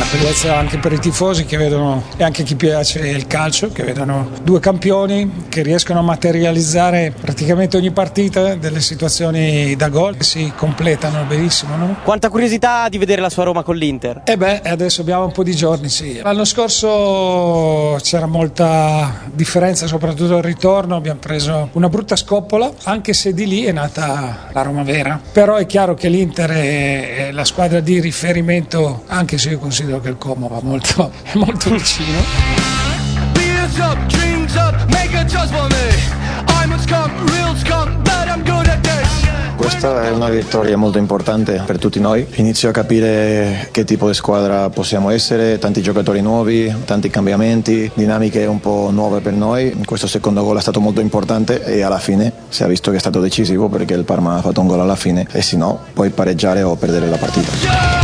bellezza anche per i tifosi che vedono, e anche chi piace il calcio, che vedono due campioni che riescono a materializzare praticamente ogni partita delle situazioni da gol che si completano benissimo, no? Quanta curiosità di vedere la sua Roma con l'Inter. Adesso abbiamo un po' di giorni, sì. L'anno scorso c'era molta differenza, soprattutto al ritorno, abbiamo preso una brutta scoppola, anche se di lì è nata la Roma vera. Però è chiaro che l'Inter è la squadra di riferimento, anche se io considero che il Como va molto, è molto vicino. Questa è una vittoria molto importante per tutti noi. Inizio a capire che tipo di squadra possiamo essere, tanti giocatori nuovi, tanti cambiamenti, dinamiche un po' nuove per noi. Questo secondo gol è stato molto importante e alla fine si è visto che è stato decisivo, perché il Parma ha fatto un gol alla fine e se no puoi pareggiare o perdere la partita.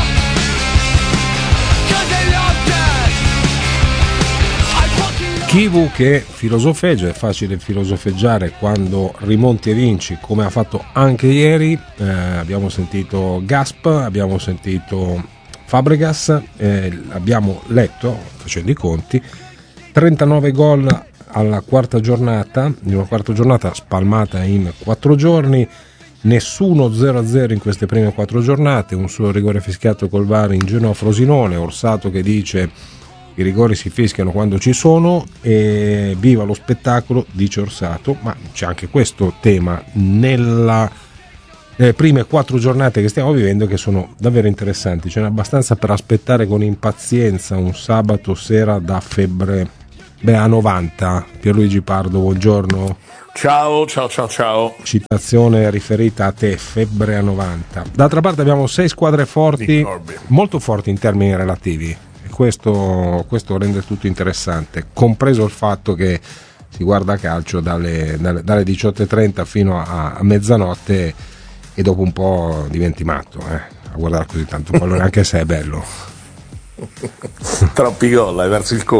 Chivu che filosofeggia, è facile filosofeggiare quando rimonti e vinci, come ha fatto anche ieri. Abbiamo sentito Gasp, abbiamo sentito Fabregas, abbiamo letto, facendo i conti, 39 gol alla quarta giornata, in una quarta giornata spalmata in 4 giorni, nessuno 0-0 in queste prime 4 giornate, un solo rigore fischiato col VAR in Genoa-Frosinone, Orsato che dice i rigori si fischiano quando ci sono e viva lo spettacolo, dice Orsato. Ma c'è anche questo tema nelle prime 4 giornate che stiamo vivendo, che sono davvero interessanti. Ce n'è abbastanza per aspettare con impazienza un sabato sera da febbre a 90. Pierluigi Pardo, buongiorno. Ciao. Citazione riferita a te, febbre a 90. D'altra parte abbiamo 6 squadre forti, molto forti in termini relativi. Questo rende tutto interessante, compreso il fatto che si guarda calcio dalle 18:30 fino a mezzanotte e dopo un po' diventi matto a guardare così tanto pallone, anche se è bello. Troppi gol, hai perso il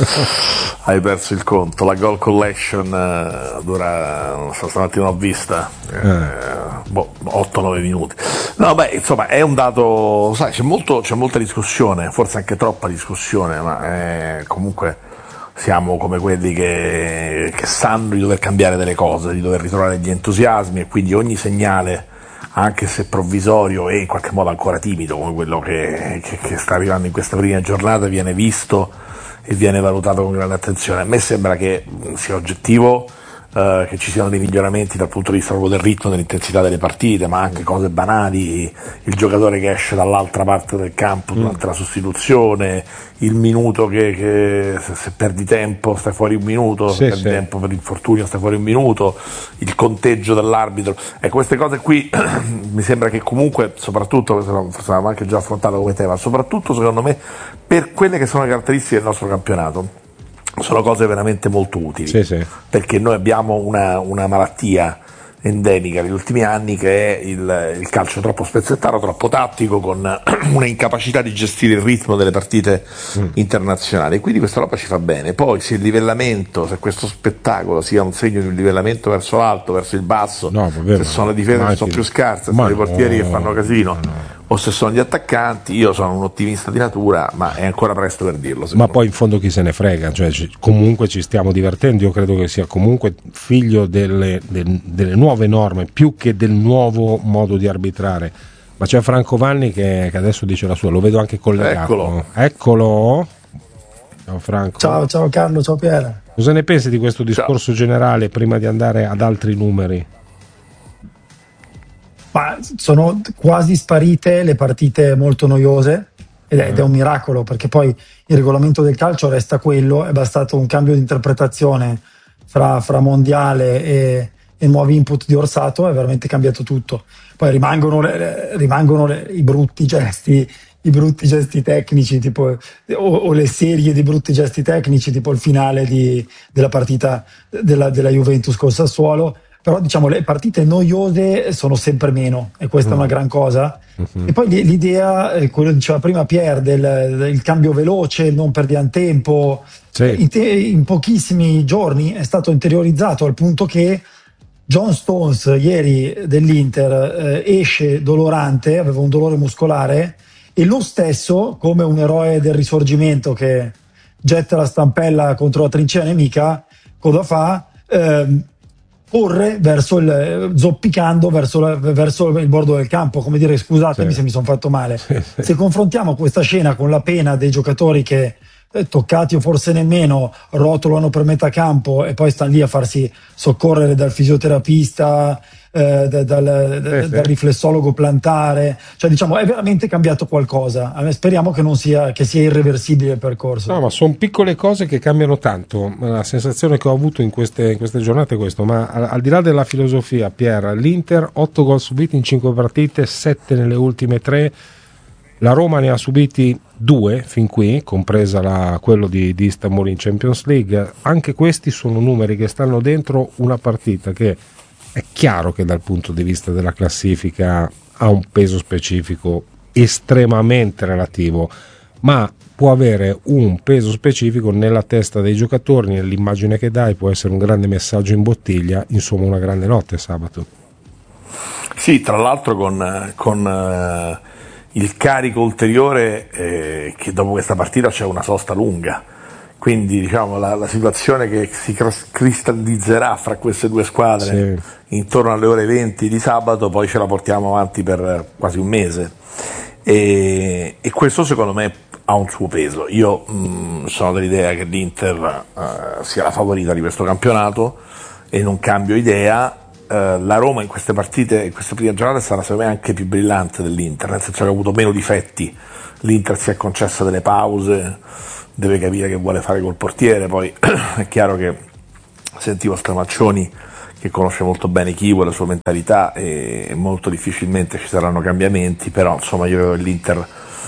conto. La goal collection dura, stamattina l'ho vista 8-9 minuti. No, insomma è un dato, sai, c'è molta discussione, forse anche troppa discussione, ma comunque siamo come quelli che sanno di dover cambiare delle cose, di dover ritrovare gli entusiasmi, e quindi ogni segnale, anche se provvisorio e in qualche modo ancora timido, come quello che sta arrivando in questa prima giornata, viene visto e viene valutato con grande attenzione. A me sembra che sia oggettivo, che ci siano dei miglioramenti dal punto di vista proprio del ritmo, dell'intensità delle partite, ma anche cose banali, il giocatore che esce dall'altra parte del campo durante la sostituzione, il minuto che se perdi tempo stai fuori un minuto, se perdi tempo per infortunio stai fuori un minuto, il conteggio dell'arbitro, e queste cose qui mi sembra che comunque, soprattutto, forse avevamo anche già affrontato come tema, soprattutto secondo me per quelle che sono le caratteristiche del nostro campionato, sono cose veramente molto utili, perché noi abbiamo una malattia endemica negli ultimi anni, che è il calcio troppo spezzettato, troppo tattico, con una incapacità di gestire il ritmo delle partite internazionali, e quindi questa roba ci fa bene. Poi se il livellamento, se questo spettacolo sia un segno di un livellamento verso l'alto, verso il basso, se sono le difese che sono più scarse, se sono i portieri che fanno casino, o se sono gli attaccanti, io sono un ottimista di natura, ma è ancora presto per dirlo. Ma poi in fondo chi se ne frega, cioè comunque ci stiamo divertendo. Io credo che sia comunque figlio delle nuove norme, più che del nuovo modo di arbitrare. Ma c'è Franco Vanni che adesso dice la sua, lo vedo anche collegato. Eccolo. Ciao Franco. Ciao Carlo, ciao Piera. Cosa ne pensi di questo discorso generale prima di andare ad altri numeri? Ma sono quasi sparite le partite molto noiose ed è un miracolo, perché poi il regolamento del calcio resta quello, è bastato un cambio di interpretazione fra mondiale e nuovi input di Orsato, è veramente cambiato tutto. Poi rimangono i brutti gesti tecnici, tipo o le serie di brutti gesti tecnici, tipo il finale della partita della Juventus col Sassuolo. Però diciamo le partite noiose sono sempre meno, e questa è una gran cosa. E poi l'idea, quello che diceva prima Pier, del cambio veloce, il non perdiamo tempo, in pochissimi giorni è stato interiorizzato, al punto che John Stones ieri dell'Inter esce dolorante, aveva un dolore muscolare e lo stesso, come un eroe del risorgimento che getta la stampella contro la trincea nemica, cosa fa? Corre zoppicando verso il bordo del campo, come dire scusatemi se mi sono fatto male. Se confrontiamo questa scena con la pena dei giocatori che toccati o forse nemmeno rotolano per metà campo e poi stanno lì a farsi soccorrere dal fisioterapista, dal riflessologo plantare, cioè diciamo è veramente cambiato qualcosa. Speriamo che sia irreversibile il percorso. No, ma sono piccole cose che cambiano tanto. La sensazione che ho avuto in queste giornate è questo, ma al di là della filosofia, Pier, l'Inter 8 gol subiti in 5 partite, 7 nelle ultime 3. La Roma ne ha subiti 2 fin qui, compresa quello di Istanbul in Champions League. Anche questi sono numeri che stanno dentro una partita che è chiaro che dal punto di vista della classifica ha un peso specifico estremamente relativo, ma può avere un peso specifico nella testa dei giocatori, nell'immagine che dai, può essere un grande messaggio in bottiglia, insomma una grande notte sabato. Sì, tra l'altro con il carico ulteriore che dopo questa partita c'è una sosta lunga, quindi diciamo la situazione che si cristallizzerà fra queste due squadre intorno alle ore 20 di sabato poi ce la portiamo avanti per quasi un mese e questo secondo me ha un suo peso. Io sono dell'idea che l'Inter sia la favorita di questo campionato e non cambio idea. La Roma in queste partite, in queste prime giornate, sarà secondo me anche più brillante dell'Inter, nel senso che ha avuto meno difetti. L'Inter si è concessa delle pause, deve capire che vuole fare col portiere. Poi è chiaro che sentivo Stramaccioni che conosce molto bene Chivo e la sua mentalità e molto difficilmente ci saranno cambiamenti, però insomma io vedo che l'Inter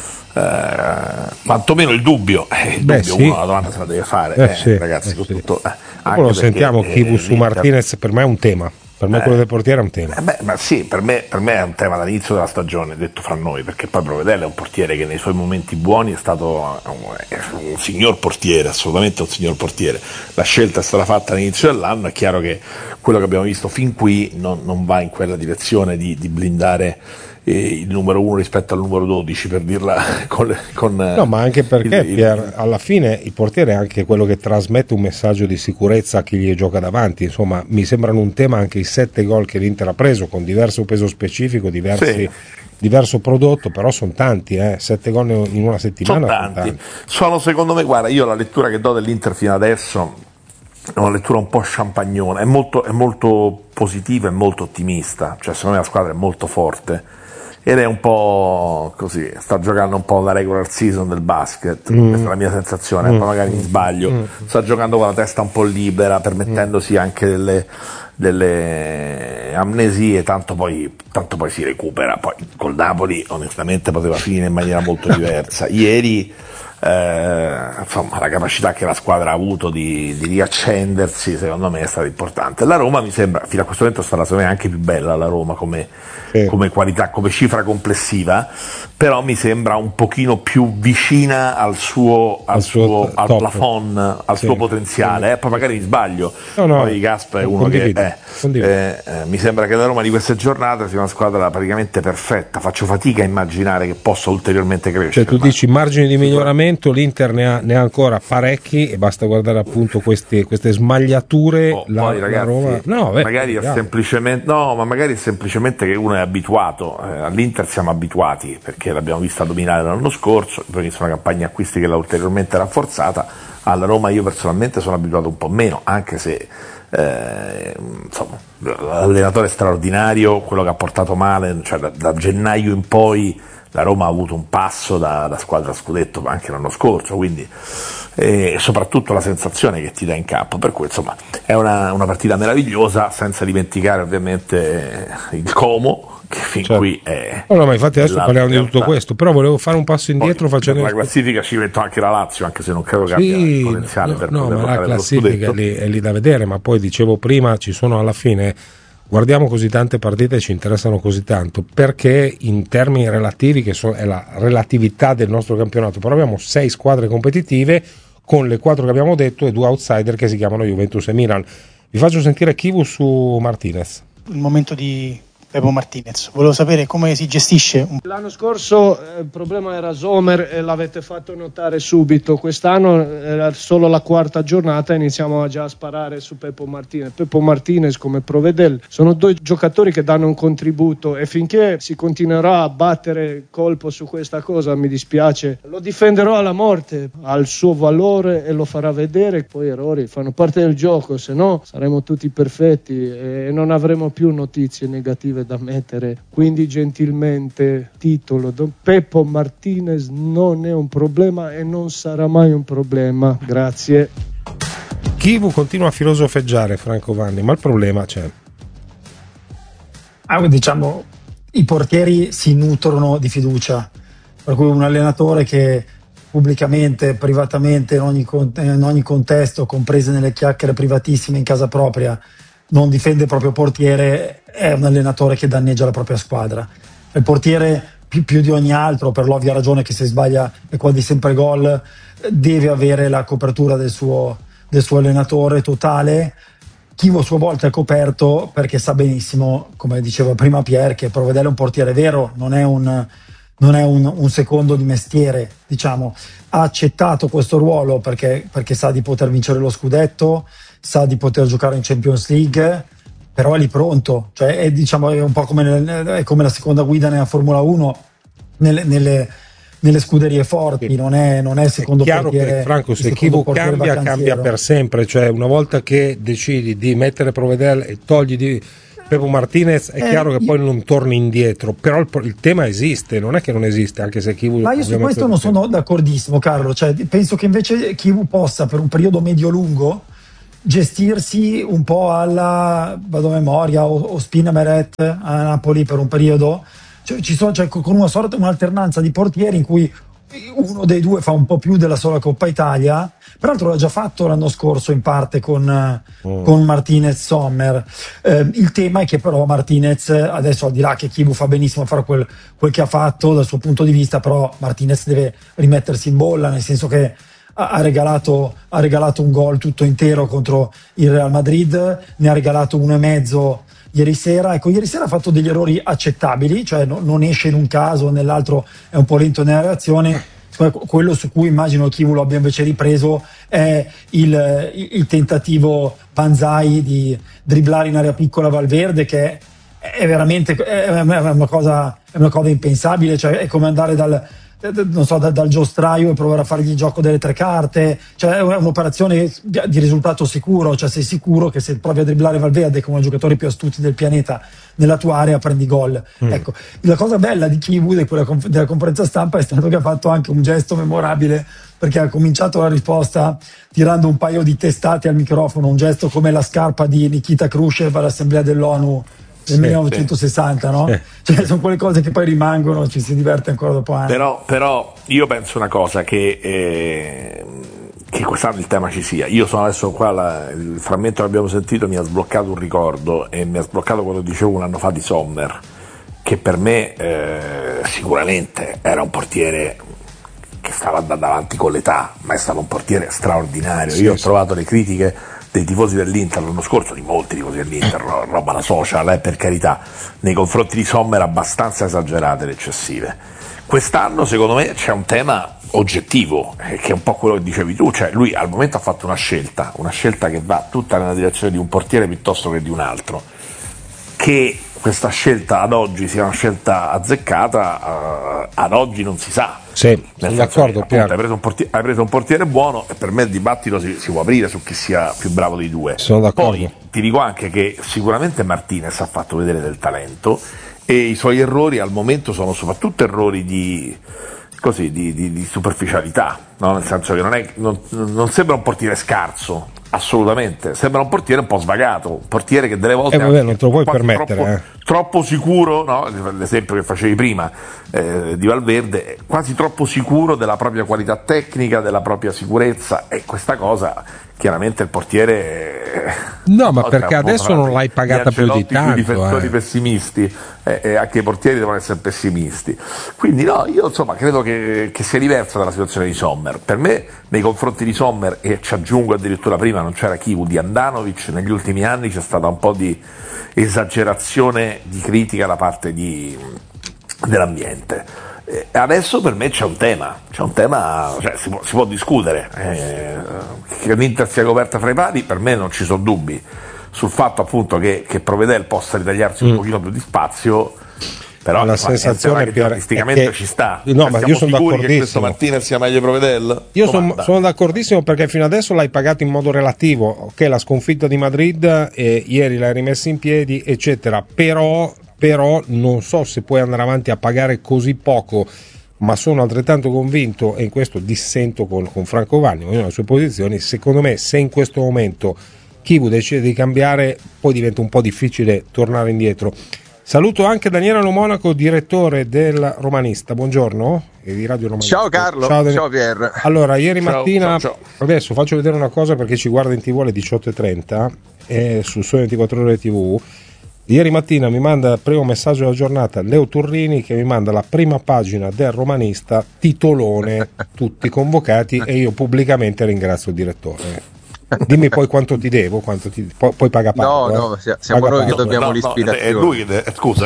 quantomeno il dubbio uno la domanda se la deve fare ragazzi tutto, dopo lo sentiamo Chivo su Martinez, per me è un tema. Per me quello del portiere è un tema. Ma sì, per me è un tema dall'inizio della stagione, detto fra noi, perché poi Provedel è un portiere che nei suoi momenti buoni è stato un signor portiere, assolutamente un signor portiere. La scelta è stata fatta all'inizio dell'anno, è chiaro che quello che abbiamo visto fin qui non va in quella direzione di blindare il numero 1 rispetto al numero 12, per dirla con no, ma anche perché Pier, alla fine il portiere è anche quello che trasmette un messaggio di sicurezza a chi gli gioca davanti. Insomma, mi sembrano un tema anche i 7 gol che l'Inter ha preso con diverso peso specifico, diverso prodotto, però sono tanti, 7 gol in una settimana sono tanti. Sono secondo me, guarda, io la lettura che do dell'Inter fino adesso è una lettura un po' champagnona, è molto positiva e molto ottimista, cioè secondo me la squadra è molto forte ed è un po' così, sta giocando un po' la regular season del basket, questa è la mia sensazione, poi magari mi sbaglio, sta giocando con la testa un po' libera, permettendosi anche delle amnesie, tanto poi si recupera. Poi col Napoli onestamente poteva finire in maniera molto diversa. Ieri insomma la capacità che la squadra ha avuto di riaccendersi secondo me è stata importante. La Roma mi sembra fino a questo momento stata secondo me anche più bella la Roma come qualità, come cifra complessiva, però mi sembra un pochino più vicina al plafond, al suo potenziale, poi magari mi sbaglio, poi Gasp è uno che mi sembra che la Roma di queste giornate sia una squadra praticamente perfetta, faccio fatica a immaginare che possa ulteriormente crescere. Cioè tu dici margini di miglioramento, l'Inter ne ha ancora parecchi e basta guardare appunto queste smagliature. Poi ragazzi, la Roma, magari è semplicemente che uno è abituato, all'Inter siamo abituati perché l'abbiamo vista dominare l'anno scorso, poi inizia una campagna acquisti che l'ha ulteriormente rafforzata. Alla Roma io personalmente sono abituato un po' meno, anche se insomma l'allenatore straordinario, quello che ha portato male, cioè da gennaio in poi la Roma ha avuto un passo da squadra scudetto anche l'anno scorso, quindi soprattutto la sensazione che ti dà in campo, per cui insomma è una partita meravigliosa, senza dimenticare ovviamente il Como che fin qui è ma infatti adesso parliamo di tutto questo, però volevo fare un passo indietro facendo la classifica, ci metto anche la Lazio, anche se non credo che abbia potenziale per poter ma giocare la classifica è lì da vedere, ma poi dicevo prima ci sono alla fine, guardiamo così tante partite e ci interessano così tanto perché in termini relativi, che è la relatività del nostro campionato, però abbiamo 6 squadre competitive con le 4 che abbiamo detto e 2 outsider che si chiamano Juventus e Milan. Vi faccio sentire Chivu su Martinez. Il momento di Pepo Martinez. Volevo sapere come si gestisce L'anno scorso il problema era Sommer e l'avete fatto notare subito. Quest'anno era solo la quarta giornata e iniziamo già a sparare su Pepo Martinez. Pepo Martinez come Provedel sono due giocatori che danno un contributo, e finché si continuerà a battere colpo su questa cosa, mi dispiace, lo difenderò alla morte. Ha il suo valore e lo farà vedere. Poi errori fanno parte del gioco, se no saremo tutti perfetti e non avremo più notizie negative da mettere. Quindi gentilmente titolo: Pepo Martinez non è un problema e non sarà mai un problema. Grazie. Chivu continua a filosofeggiare, Franco Vanni, ma il problema c'è. Diciamo, i portieri si nutrono di fiducia, per cui un allenatore che pubblicamente, privatamente, in ogni contesto, comprese nelle chiacchiere privatissime in casa propria, non difende il proprio portiere, è un allenatore che danneggia la propria squadra. Il portiere, più di ogni altro, per l'ovvia ragione che se sbaglia e quasi sempre gol, deve avere la copertura del suo allenatore totale. Chivu a sua volta è coperto perché sa benissimo, come diceva prima Pier, che Provedel è un portiere vero, non è un secondo di mestiere, diciamo. Ha accettato questo ruolo perché sa di poter vincere lo scudetto, sa di poter giocare in Champions League, però è lì pronto, cioè è un po' come la seconda guida nella Formula 1 nelle scuderie forti, non è il secondo chiaro portiere. Che, Franco, se Chivu cambia per sempre, cioè una volta che decidi di mettere Provedel e togli di Pepo Martinez, è chiaro che poi non torni indietro, però il tema esiste, non è che non esiste, anche se Chivu... Ma io su questo non sono d'accordissimo, Carlo, cioè penso che invece Chivu possa per un periodo medio-lungo gestirsi un po' alla, vado a memoria, o Spina Meret a Napoli per un periodo, cioè con un'alternanza di portieri in cui uno dei due fa un po' più della sola Coppa Italia. Peraltro l'ha già fatto l'anno scorso in parte con Martinez Sommer. Il tema è che però Martinez adesso, al di là che Chivu fa benissimo a fare quel che ha fatto dal suo punto di vista, però Martinez deve rimettersi in bolla, nel senso che ha regalato un gol tutto intero contro il Real Madrid, ne ha regalato 1,5 ieri sera. Ecco, ieri sera ha fatto degli errori accettabili, cioè non esce in un caso o nell'altro, è un po' lento nella reazione. Quello su cui immagino Chivu lo abbia invece ripreso è il tentativo Banzai di dribblare in area piccola Valverde, che è veramente una cosa impensabile, cioè è come andare dal giostraio e provare a fargli il gioco delle 3 carte, cioè è un'operazione di risultato sicuro, cioè sei sicuro che se provi a dribblare Valverde come uno dei giocatori più astuti del pianeta nella tua area prendi gol. Ecco, la cosa bella di Chivu della conferenza stampa è stato che ha fatto anche un gesto memorabile, perché ha cominciato la risposta tirando un paio di testate al microfono, un gesto come la scarpa di Nikita Khrushchev all'assemblea dell'ONU del 1960, no? Cioè sono quelle cose che poi rimangono, ci si diverte ancora dopo anni. Però io penso una cosa, che quest'anno il tema ci sia. Io sono adesso qua, il frammento che abbiamo sentito mi ha sbloccato un ricordo, e mi ha sbloccato quello che dicevo un anno fa di Sommer, che per me sicuramente era un portiere che stava andando avanti con l'età, ma è stato un portiere straordinario. Io ho trovato le critiche dei tifosi dell'Inter l'anno scorso, di molti tifosi dell'Inter, roba da social, per carità, nei confronti di Sommer abbastanza esagerate ed eccessive. Quest'anno secondo me c'è un tema oggettivo, che è un po' quello che dicevi tu, cioè lui al momento ha fatto una scelta che va tutta nella direzione di un portiere piuttosto che di un altro. Che questa scelta ad oggi sia una scelta azzeccata, ad oggi non si sa. Sì, sono d'accordo. Che, appunto, hai preso un portiere buono, e per me il dibattito si può aprire su chi sia più bravo dei due. Sono d'accordo. Poi ti dico anche che sicuramente Martinez ha fatto vedere del talento, e i suoi errori al momento sono soprattutto errori di superficialità, no? Nel senso che non sembra un portiere scarso, assolutamente, sembra un portiere un po' svagato, un portiere che delle volte non te lo puoi permettere, troppo sicuro, no? L'esempio che facevi prima di Valverde, quasi troppo sicuro della propria qualità tecnica, della propria sicurezza, e questa cosa chiaramente il portiere ma perché adesso non l'hai pagata più di tanto, i difensori pessimisti, e anche i portieri devono essere pessimisti, quindi no, io insomma credo che sia diversa dalla situazione di Sommer. Per me nei confronti di Sommer, e ci aggiungo addirittura prima non c'era Chivu, di Handanovic negli ultimi anni c'è stata un po' di esagerazione di critica da parte dell'ambiente. Adesso per me c'è un tema, cioè si può discutere, che l'Inter sia coperta fra i pali, per me non ci sono dubbi sul fatto appunto che Provedel possa ritagliarsi un pochino più di spazio, però la sensazione che artisticamente ci sta. No, ma io sono d'accordissimo che questo Martinez sia meglio Provedel? Io sono d'accordissimo, perché fino adesso l'hai pagato in modo relativo, ok, la sconfitta di Madrid, ieri l'hai rimessa in piedi eccetera, però non so se puoi andare avanti a pagare così poco, ma sono altrettanto convinto, e in questo dissento con Franco Vanni, ognuno ha le sue posizioni. Secondo me, se in questo momento Chivu decide di cambiare, poi diventa un po' difficile tornare indietro. Saluto anche Daniele Monaco, direttore del Romanista, buongiorno, e di Radio Romanista. Ciao Carlo, ciao Pier. Allora, ieri mattina, ciao. Adesso faccio vedere una cosa perché ci guarda in TV alle 18:30 su Sole 24 Ore TV. Ieri mattina mi manda il primo messaggio della giornata Leo Turrini, che mi manda la prima pagina del Romanista, titolone, tutti convocati, e io pubblicamente ringrazio il direttore. Dimmi poi quanto ti devo, poi paga Paolo. No, siamo noi che dobbiamo l'ispirazione. È lui che scusa,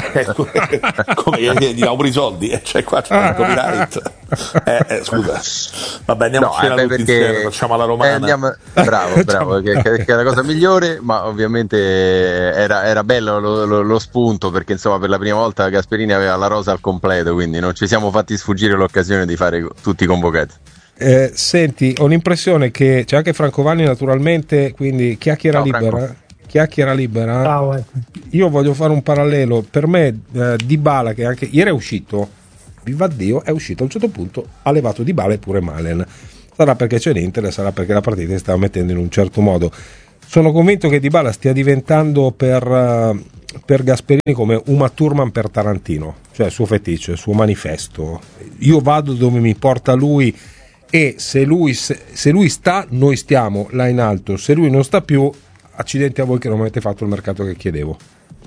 come gli diamo pure i soldi, cioè qua c'è il copyright. Scusa, vabbè, andiamo a cena tutti insieme, facciamo alla romana. Bravo, che è la cosa migliore, ma ovviamente era bello lo spunto, perché insomma per la prima volta Gasperini aveva la rosa al completo, quindi non ci siamo fatti sfuggire l'occasione di fare tutti i convocati. Senti, ho l'impressione che c'è anche Franco Vanni, naturalmente, quindi chiacchiera libera. Ciao, ecco. Io voglio fare un parallelo. Per me Dybala, che anche ieri è uscito, vivaddio, è uscito a un certo punto, ha levato Dybala e pure Malen. Sarà perché c'è l'Inter, sarà perché la partita si stava mettendo in un certo modo. Sono convinto che Dybala stia diventando per Gasperini come Uma Thurman per Tarantino, cioè il suo feticcio, il suo manifesto. Io vado dove mi porta lui, e se lui sta, noi stiamo là in alto. Se lui non sta più, accidenti a voi che non avete fatto il mercato che chiedevo.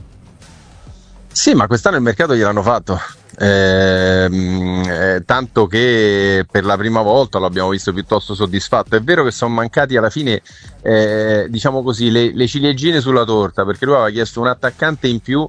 Sì, ma quest'anno il mercato gliel'hanno fatto, tanto che per la prima volta l'abbiamo visto piuttosto soddisfatto. È vero che sono mancati alla fine, diciamo così, le ciliegine sulla torta, perché lui aveva chiesto un attaccante in più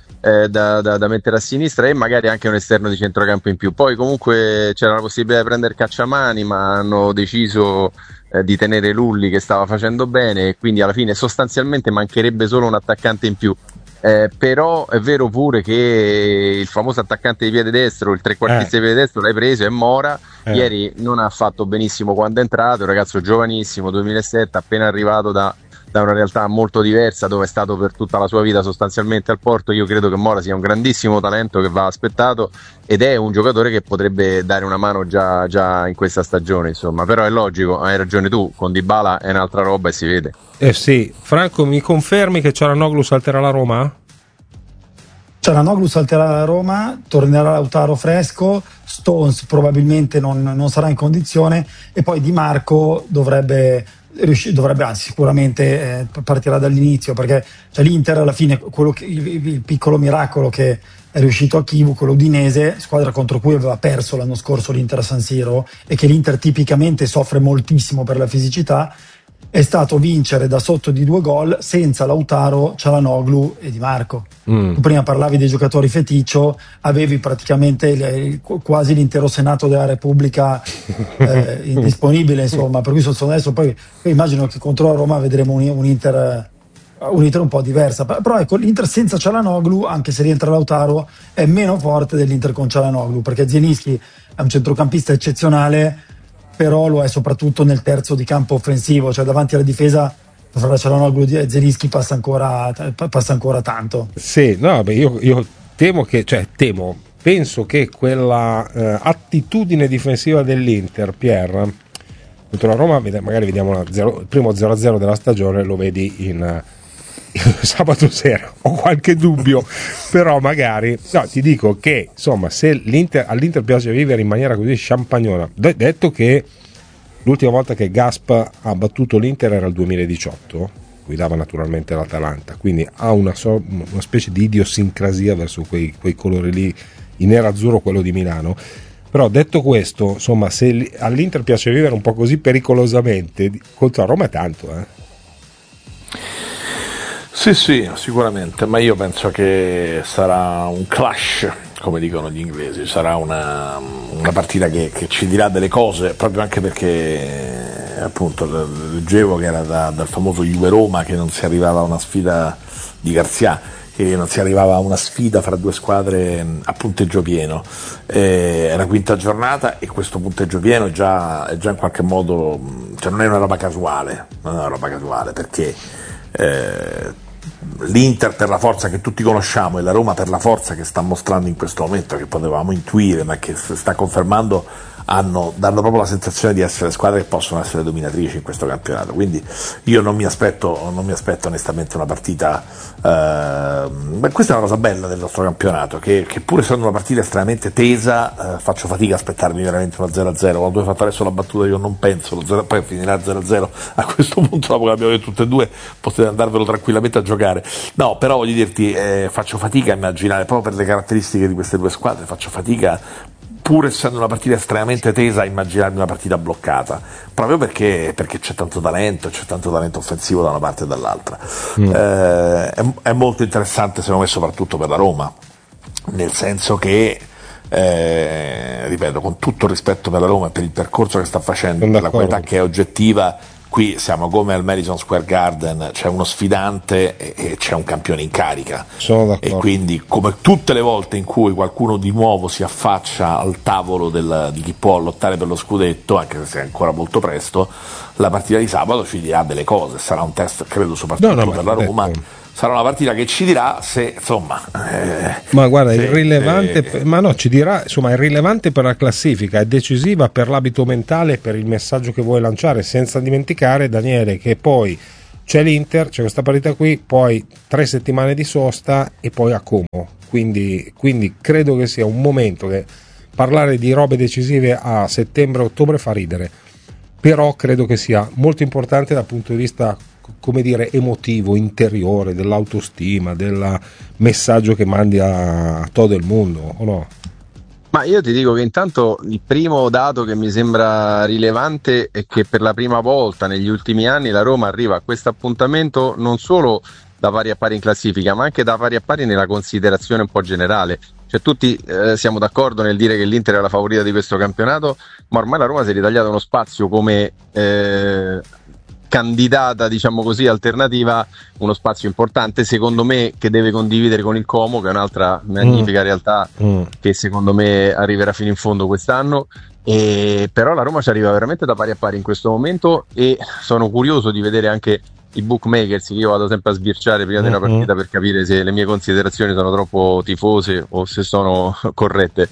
da mettere a sinistra, e magari anche un esterno di centrocampo in più. Poi comunque c'era la possibilità di prendere Cacciamani, ma hanno deciso di tenere Lulli, che stava facendo bene, e quindi alla fine sostanzialmente mancherebbe solo un attaccante in più. Però è vero pure che il famoso attaccante di piede destro, il trequartista di piede destro, l'hai preso, è Mora. Ieri non ha fatto benissimo quando è entrato, un ragazzo giovanissimo, 2007, appena arrivato da una realtà molto diversa, dove è stato per tutta la sua vita sostanzialmente al Porto. Io credo che Mora sia un grandissimo talento che va aspettato, ed è un giocatore che potrebbe dare una mano già in questa stagione, insomma. Però è logico, hai ragione tu, con Dybala è un'altra roba e si vede. Sì, Franco, mi confermi che Cialanoglu salterà la Roma? Cialanoglu salterà la Roma, tornerà Lautaro fresco, Stones probabilmente non sarà in condizione, e poi Di Marco dovrebbe anzi sicuramente partirà dall'inizio, perché cioè, l'Inter alla fine, il piccolo miracolo che è riuscito a Chivu, quello udinese, squadra contro cui aveva perso l'anno scorso l'Inter a San Siro, e che l'Inter tipicamente soffre moltissimo per la fisicità, è stato vincere da sotto di 2 gol senza Lautaro, Cialanoglu e Di Marco. Tu prima parlavi dei giocatori feticcio, avevi praticamente quasi l'intero Senato della Repubblica indisponibile, insomma, per cui adesso poi immagino che contro la Roma vedremo un Inter un po' diversa, però ecco, l'Inter senza Cialanoglu, anche se rientra Lautaro, è meno forte dell'Inter con Cialanoglu, perché Zielinski è un centrocampista eccezionale, però lo è soprattutto nel terzo di campo offensivo, cioè davanti alla difesa fra Cialanoglu e Zielinski passa ancora tanto. Sì, no, beh, io penso che quella attitudine difensiva dell'Inter, Pierre, contro la Roma, magari vediamo il primo 0-0 della stagione, lo vedi in sabato sera, ho qualche dubbio, però magari ti dico che insomma, se all'Inter piace vivere in maniera così champagnola, detto che l'ultima volta che Gasp ha battuto l'Inter era il 2018, guidava naturalmente l'Atalanta, quindi ha una specie di idiosincrasia verso quei colori lì, in nero-azzurro, quello di Milano. Però detto questo, insomma, se all'Inter piace vivere un po' così pericolosamente, contro la Roma è tanto, Sì, sicuramente, ma io penso che sarà un clash, come dicono gli inglesi, sarà una partita che ci dirà delle cose, proprio anche perché appunto leggevo che era dal famoso Juve Roma che non si arrivava a una sfida di Garcia, che non si arrivava a una sfida fra due squadre a punteggio pieno. È la quinta giornata e questo punteggio pieno è già in qualche modo, cioè non è una roba casuale, perché l'Inter per la forza che tutti conosciamo e la Roma per la forza che sta mostrando in questo momento, che potevamo intuire ma che sta confermando, danno proprio la sensazione di essere squadre che possono essere dominatrici in questo campionato. Quindi io non mi aspetto onestamente una partita, questa è una cosa bella del nostro campionato, che pur essendo una partita estremamente tesa, faccio fatica a aspettarmi veramente una 0-0. Quando hai fatto adesso la battuta io non penso lo 0, poi finirà 0-0 a questo punto, dopo che abbiamo detto tutte e due potete andarvelo tranquillamente a giocare. No, però voglio dirti, faccio fatica a immaginare, proprio per le caratteristiche di queste due squadre, faccio fatica, pur essendo una partita estremamente tesa, a immaginarmi una partita bloccata, proprio perché c'è tanto talento offensivo da una parte e dall'altra. È molto interessante secondo me soprattutto per la Roma, nel senso che ripeto, con tutto il rispetto per la Roma e per il percorso che sta facendo, per la qualità che è oggettiva, qui siamo come al Madison Square Garden, c'è uno sfidante e c'è un campione in carica, e quindi come tutte le volte in cui qualcuno di nuovo si affaccia al tavolo di chi può lottare per lo scudetto, anche se è ancora molto presto, la partita di sabato ci dirà delle cose, sarà un test credo soprattutto per la Roma, sarà una partita che ci dirà se insomma ma guarda, è irrilevante, ma no, ci dirà, insomma, è rilevante per la classifica, è decisiva per l'abito mentale, per il messaggio che vuoi lanciare, senza dimenticare, Daniele, che poi c'è l'Inter, c'è questa partita qui, poi 3 settimane di sosta e poi a Como, quindi credo che sia un momento che parlare di robe decisive a settembre-ottobre fa ridere, però credo che sia molto importante dal punto di vista, come dire, emotivo, interiore, dell'autostima, del messaggio che mandi a todo il mondo, o no? Ma io ti dico che intanto il primo dato che mi sembra rilevante è che per la prima volta negli ultimi anni la Roma arriva a questo appuntamento non solo da pari a pari in classifica, ma anche da pari a pari nella considerazione un po' generale. Cioè tutti siamo d'accordo nel dire che l'Inter è la favorita di questo campionato, ma ormai la Roma si è ritagliata uno spazio come candidata, diciamo così, alternativa, uno spazio importante secondo me che deve condividere con il Como, che è un'altra magnifica realtà che secondo me arriverà fino in fondo quest'anno. Però la Roma ci arriva veramente da pari a pari in questo momento e sono curioso di vedere anche i bookmakers, che io vado sempre a sbirciare prima di una partita per capire se le mie considerazioni sono troppo tifose o se sono corrette,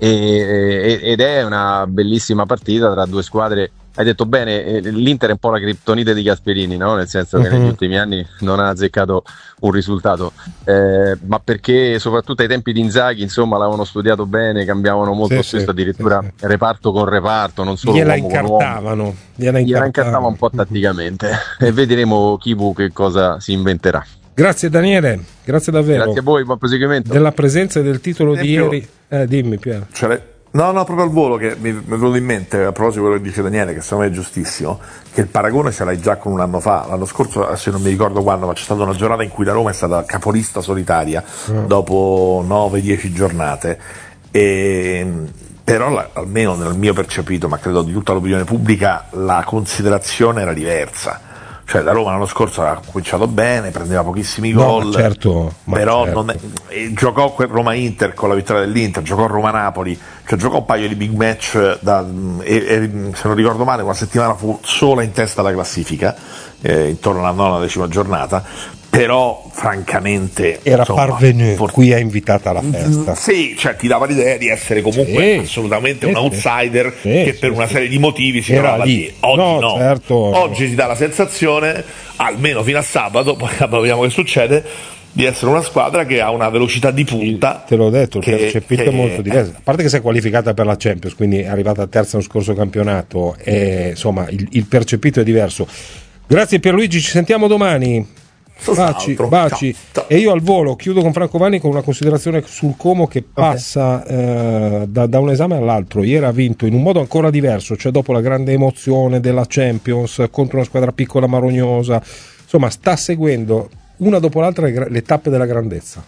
ed è una bellissima partita tra due squadre. Hai detto bene, l'Inter è un po' la criptonite di Gasperini, no? Nel senso che negli ultimi anni non ha azzeccato un risultato, ma perché soprattutto ai tempi di Inzaghi, insomma, l'avevano studiato bene, cambiavano molto spesso addirittura reparto con reparto, non solo gliela uomo con uomo. Gliela incartava un po' tatticamente e vedremo Kivu che cosa si inventerà. Grazie Daniele, grazie davvero. Grazie a voi, buon proseguimento. Della presenza e del titolo di ieri. Dimmi Piero. No, proprio al volo che mi è venuto in mente, a proposito di quello che dice Daniele, che secondo me è giustissimo, che il paragone ce l'hai già con un anno fa. L'anno scorso, se non mi ricordo quando, ma c'è stata una giornata in cui la Roma è stata capolista solitaria dopo 9-10 giornate, però almeno nel mio percepito, ma credo di tutta l'opinione pubblica, la considerazione era diversa. Cioè la Roma l'anno scorso aveva cominciato bene, prendeva pochissimi gol, però non giocò Roma-Inter con la vittoria dell'Inter, giocò Roma-Napoli, cioè giocò un paio di big match e se non ricordo male una settimana fu sola in testa alla classifica, intorno alla 9ª giornata, però francamente era parvenu, qui è invitata alla festa. Sì, cioè ti dava l'idea di essere comunque assolutamente un outsider che per una serie di motivi si trovava lì. Oggi no. Certo. Oggi si dà la sensazione, almeno fino a sabato, poi vediamo che succede, di essere una squadra che ha una velocità di punta. Te l'ho detto, il percepito è molto diverso. A parte che si è qualificata per la Champions, quindi è arrivata terza nello scorso campionato, e insomma il percepito è diverso. Grazie Pierluigi, ci sentiamo domani. Baci. Ciao. E io al volo chiudo con Franco Vanni con una considerazione sul Como che passa da un esame all'altro. Ieri ha vinto in un modo ancora diverso, cioè dopo la grande emozione della Champions contro una squadra piccola ma rognosa, insomma sta seguendo una dopo l'altra le tappe della grandezza.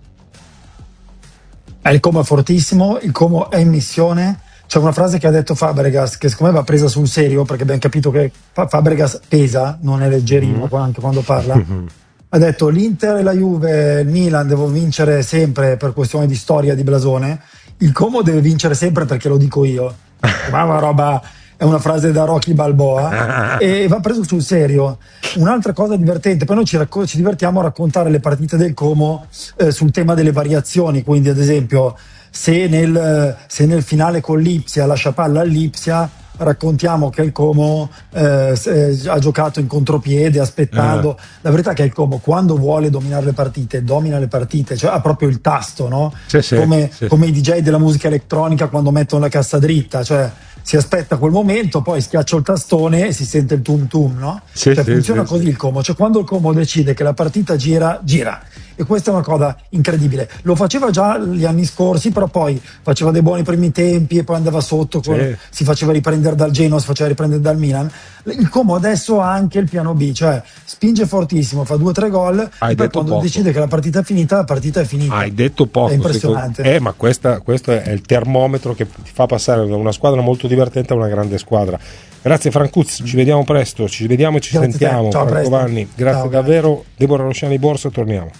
Il Como è fortissimo, il Como è in missione. C'è una frase che ha detto Fabregas che secondo me va presa sul serio, perché abbiamo capito che Fabregas pesa, non è leggerino anche quando parla. Ha detto: l'Inter e la Juve, il Milan devono vincere sempre per questione di storia, di blasone. Il Como deve vincere sempre perché lo dico io. Ma una roba, è una frase da Rocky Balboa e va preso sul serio. Un'altra cosa divertente, poi noi ci divertiamo a raccontare le partite del Como sul tema delle variazioni, quindi ad esempio se nel finale con l'Ipsia lascia palla all'Ipsia, raccontiamo che il Como ha giocato in contropiede aspettando. La verità è che il Como, quando vuole dominare le partite, domina le partite, cioè ha proprio il tasto, no? Come i DJ della musica elettronica quando mettono la cassa dritta, cioè si aspetta quel momento, poi schiaccia il tastone e si sente il tum tum, no? Funziona così il Como, cioè quando il Como decide che la partita gira. E questa è una cosa incredibile. Lo faceva già gli anni scorsi, però poi faceva dei buoni primi tempi e poi andava sotto, si faceva riprendere dal Genoa, si faceva riprendere dal Milan. Il Como adesso ha anche il piano B, cioè spinge fortissimo, fa 2 o 3 gol e poi quando decide che la partita è finita, la partita è finita. Hai detto poco. È impressionante. Ma questo è il termometro che ti fa passare da una squadra molto divertente a una grande squadra. Grazie Francuz, ci vediamo presto, ci vediamo e ci sentiamo. Ciao, Franco Vanni, grazie davvero. Deborah Rosciani Borsa, torniamo.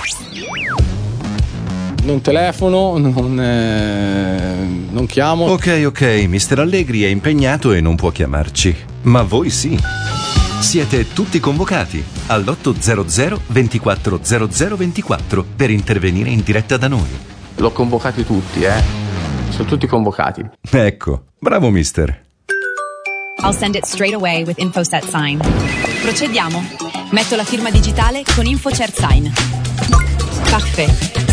Non telefono, non chiamo. Ok, Mister Allegri è impegnato e non può chiamarci, ma voi sì. Siete tutti convocati all'800 24 00 24 per intervenire in diretta da noi. L'ho convocati tutti, sono tutti convocati. Ecco, bravo mister. I'll send it straight away with InfoSet Sign. Procediamo. Metto la firma digitale con InfoCert Sign. Parfait.